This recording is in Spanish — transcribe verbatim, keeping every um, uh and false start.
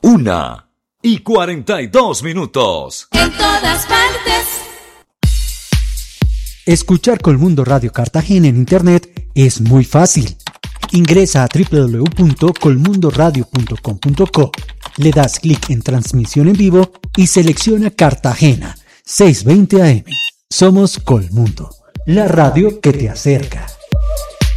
Una y cuarenta y dos minutos. En todas partes. Escuchar Colmundo Radio Cartagena en internet es muy fácil. Ingresa a doble u doble u doble u punto colmundo radio punto com punto co, le das clic en transmisión en vivo y selecciona Cartagena seiscientos veinte A M. Somos Colmundo, la radio que te acerca.